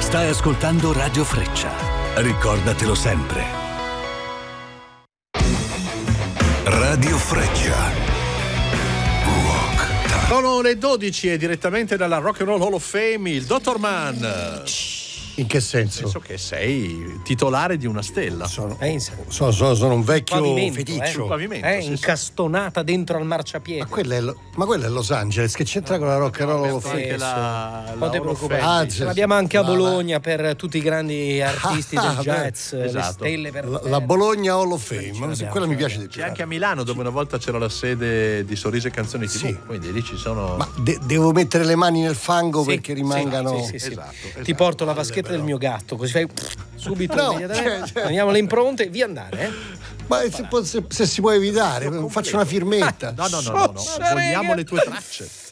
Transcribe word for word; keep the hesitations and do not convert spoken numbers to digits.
Stai ascoltando Radio Freccia. Ricordatelo sempre. Radio Freccia. Rock. Sono le dodici e direttamente dalla Rock and Roll Hall of Fame il Dottor Mann. In che senso? Penso che sei titolare di una stella. Sono, Pensa. sono, sono, sono un vecchio Pavimento, feticcio. eh. Sul pavimento, È sì, sì. incastonata dentro al marciapiede. Ma quello, è, lo- ma quello è Los Angeles, che c'entra con la rock and roll Hall of Aperto Fame? anche la, la Non ti Hall of preoccupare. Fame. Ah, Ce l'abbiamo anche a la- la- Bologna per tutti i grandi artisti Ah, del beh, jazz, le esatto. stelle per La, terra. la Bologna Hall of Fame, Ce ma l'abbiamo, quella ce mi piace di C'è più. anche a Milano, dove una volta c'era la sede di Sorrisi e Canzoni tivù, Sì. quindi lì ci sono. Ma de- devo mettere le mani nel fango Sì, perché rimangano. sì, sì, sì. Esatto, esatto. Ti porto la vaschetta del mio gatto, così fai subito No, immediatamente. cioè, cioè. Prendiamo le impronte, via andare, eh? Ma se, può- se- se si può evitare, faccio una firmetta. No, no, no, no, no. Sossa, Vogliamo rega. le tue tracce.